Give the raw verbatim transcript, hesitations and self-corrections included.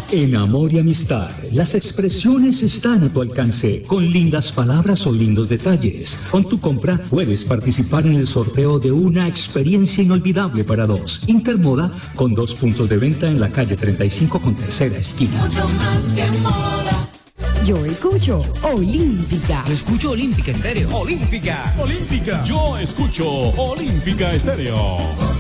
En amor y amistad, las expresiones están a tu alcance, con lindas palabras o lindos detalles. Con tu compra puedes participar en el sorteo de una experiencia inolvidable para dos. Intermoda, con dos puntos de venta en la calle treinta y cinco con tercera esquina. Mucho más que moda. Yo escucho Olímpica. Yo escucho Olímpica Estéreo. Olímpica. Olímpica. Yo escucho Olímpica Estéreo.